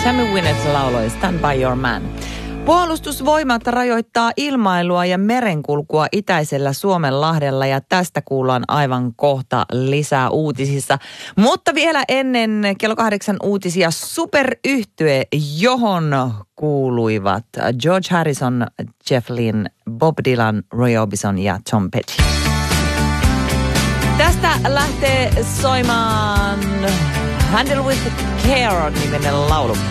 Tammy Wynette lauloi Stand by Your Man. Puolustusvoimat rajoittaa ilmailua ja merenkulkua itäisellä Suomenlahdella ja tästä kuullaan aivan kohta lisää uutisissa. Mutta vielä ennen kello 8 uutisia superyhtye, johon kuuluivat George Harrison, Jeff Lynne, Bob Dylan, Roy Orbison ja Tom Petty. Tästä lähtee soimaan Handle with Care -niminen laulu.